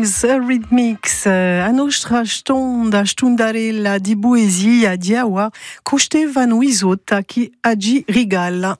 Blues Rhythmics a nostra stondarella di poesia di Awa costevano Isotta che agi rigalla.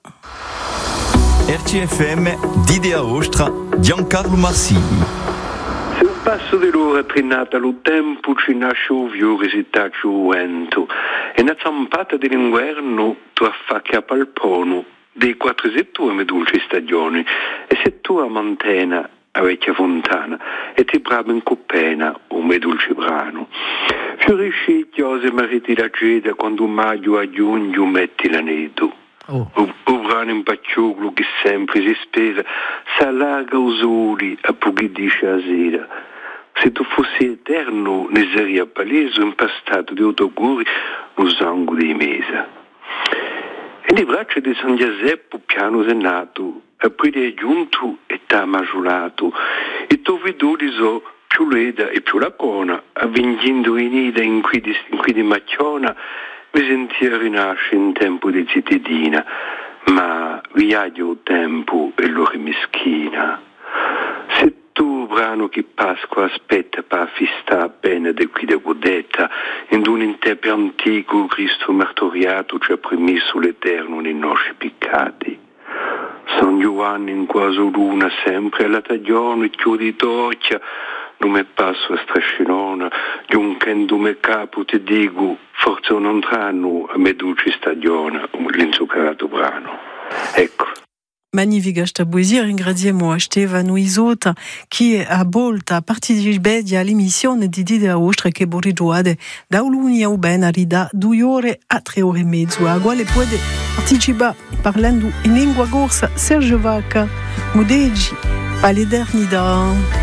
RCFM d'Idea Ostra Giancarlo Marsini. Se un passo di l'ora trinata lo tempo ci nasce uviore si tace o vento e una zampata dell'inverno tu affacchi a palpono dei 4 settori dolci stagioni e se tu a Montana a vecchia fontana e ti brava in coppena un me dolce brano fiorisci chiose mariti la geda quando un maggio a giugno metti l'anedo o brano in paccioglu che sempre si spera s'allarga usoli a pochi dice a sera se tu fossi eterno ne saria palese impastato di autoguri lo sangue di mesa e le braccia di San Giuseppe piano senato a poi è giunto e t'ha maggiolato e tu vedoli so più leda e più lacona avvingendo in ida in cui di macchiona mi sentia rinasce in tempo di cittadina ma viaggio tempo e lo mischina se tu brano che Pasqua aspetta per fista appena di qui da godetta in un interpe antico Cristo martoriato ci ha premesso l'Eterno nei nostri peccati San Giovanni in quasi luna sempre alla taglione chiudi toccia non mi passo a strascinona giuncendo me capo ti dico forse non tranno a me dolce stagione l'inzuccherato brano ecco. Magnifica sta poesia, ringraziamo a Stefano Isotta che a volta partecipa all'emissione di Idea Ostra che borrigiuade da Uluni a Ubena da 2 ore a 3 ore e mezzo a quale può partecipare parlando in lingua corsa Sergio Vacca Mudeggi all'eternità.